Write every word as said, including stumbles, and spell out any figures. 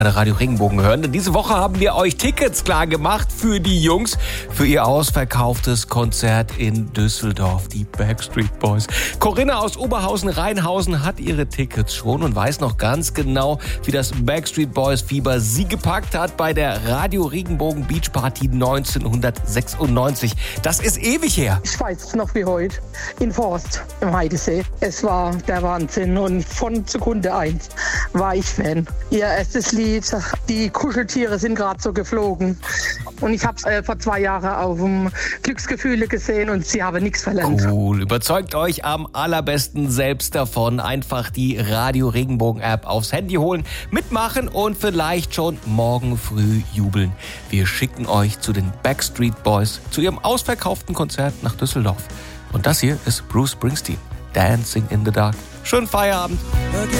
Radio Regenbogen hören. Denn diese Woche haben wir euch Tickets klar gemacht für die Jungs, für ihr ausverkauftes Konzert in Düsseldorf, die Backstreet Boys. Corinna aus Oberhausen-Rheinhausen hat ihre Tickets schon und weiß noch ganz genau, wie das Backstreet Boys Fieber sie gepackt hat bei der Radio Regenbogen Beach Party neunzehnhundertsechsundneunzig. Das ist ewig her. Ich weiß es noch wie heute, in Forst im Heidesee. Es war der Wahnsinn und von Sekunde eins war ich Fan. Ihr erstes Lied, die Kuscheltiere sind gerade so geflogen. Und ich habe es äh, vor zwei Jahren auf dem Glücksgefühle gesehen und sie haben nichts verlernt. Cool. Überzeugt euch am allerbesten selbst davon. Einfach die Radio Regenbogen App aufs Handy holen, mitmachen und vielleicht schon morgen früh jubeln. Wir schicken euch zu den Backstreet Boys zu ihrem ausverkauften Konzert nach Düsseldorf. Und das hier ist Bruce Springsteen, Dancing in the Dark. Schönen Feierabend.